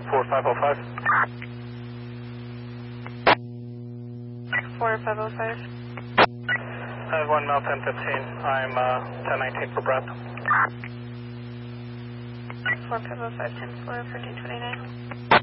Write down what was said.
4505. 4505. I have 1 mile 1015. I'm 1019 for breath. 4505, 10 4 for 229.